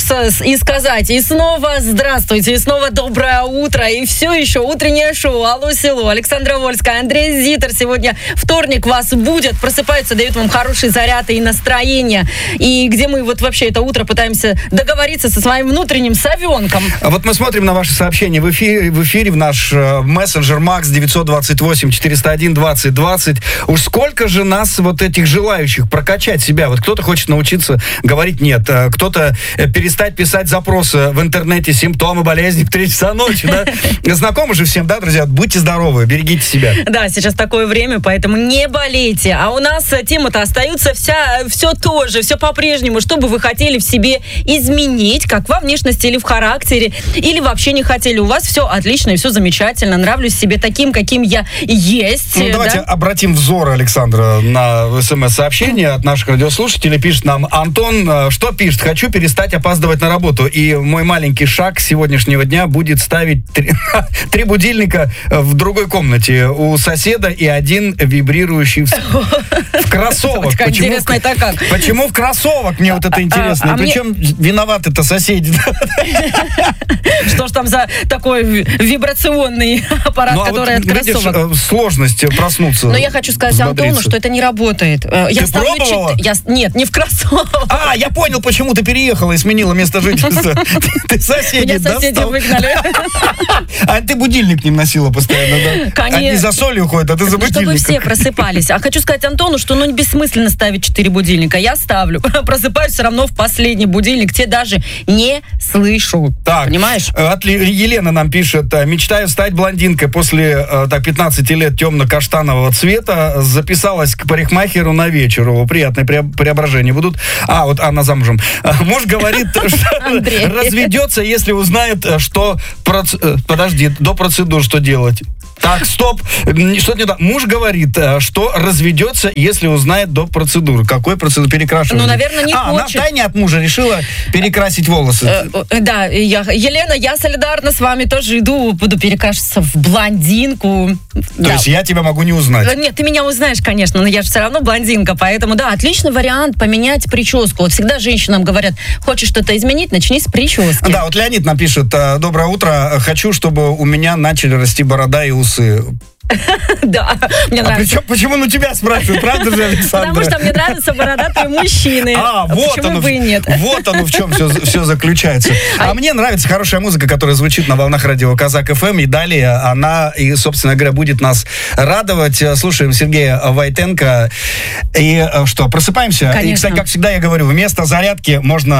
хочется и сказать, и снова здравствуйте, и снова доброе утро, и все еще утреннее шоу «Алло, село». Александра Вольская, Андрей Зитер. Сегодня вторник вас будет, просыпаются, дают вам хороший заряд и настроение. И где мы вот вообще это утро пытаемся договориться со своим внутренним совенком. А вот мы смотрим на ваши сообщения в эфире в наш мессенджер Макс 928-401-2020. Уж сколько же нас вот этих желающих прокачать себя. Вот кто-то хочет научиться говорить «нет», кто-то перестать писать запросы в интернете, симптомы болезни в 3 часа ночи, да? Знакомы же всем, да, друзья? Будьте здоровы, берегите себя. Да, сейчас такое время, поэтому не болейте. А у нас тема-то остается все то же, все по-прежнему. Что бы вы хотели в себе изменить, как во внешности или в характере, или вообще не хотели. У вас все отлично и все замечательно. Нравлюсь себе таким, каким я есть. Ну, давайте обратим взор, Александра, на СМС-сообщение от наших радиослушателей. Пишет нам Антон, что пишет? Хочу перестать опаздывать на работу. И мой маленький шаг с сегодняшнего дня будет ставить 3 будильника в другой комнате у соседа и 1 вибрирующий в кроссовок. Интересно, это как? Почему в кроссовок? Мне вот это интересно. Причем виноваты-то соседи. Что ж там за такой вибрационный аппарат, который от кроссовок? Видишь, сложность проснуться. Но я хочу сказать Антону, что это не работает. Ты пробовала? Нет, не в кроссовок. Я понял, почему ты переехала и сменила место жительства. Ты соседей достал. Меня соседи выгнали. А ты будильник к ним носила постоянно, да? Конечно. Они за солью ходят, а ты за будильником. Чтобы все просыпались. А хочу сказать Антону, что бессмысленно ставить 4 будильника. Я ставлю. Просыпаюсь все равно в последний будильник. Те даже не слышу. Так, понимаешь? Елена нам пишет. Мечтаю стать блондинкой после 15 лет темно-каштанового цвета. Записалась к парикмахеру на вечер. Приятное преображение будут. Вот она замужем. Муж говорит, что разведется, если узнает, что... Подожди, до процедур что делать? Так, стоп. Что-то не так. Муж говорит, что разведется, если узнает до процедуры. Какой процедуры? Перекрашивания? Наверное, не хочет. Она втайне от мужа решила перекрасить волосы. Да, Елена, я солидарна с вами, тоже иду, буду перекрашиваться в блондинку. То есть я тебя могу не узнать? Нет, ты меня узнаешь, конечно, но я же все равно блондинка, поэтому, да, отличный вариант поменять прическу. Вот всегда женщинам говорят, хочешь что-то изменить, начни с прически. Да, вот Леонид нам пишет, доброе утро, хочу, чтобы у меня начали расти борода и усы. Да, мне нравится. Почему тебя спрашивают, правда же, Александра? Потому что мне нравятся бородатые мужчины. Почему бы и нет? Вот оно в чем все заключается. А мне нравится хорошая музыка, которая звучит на волнах радио Казак ФМ, и далее она, собственно говоря, будет нас радовать. Слушаем Сергея Войтенко. И что, просыпаемся? Конечно. И, кстати, как всегда я говорю, вместо зарядки можно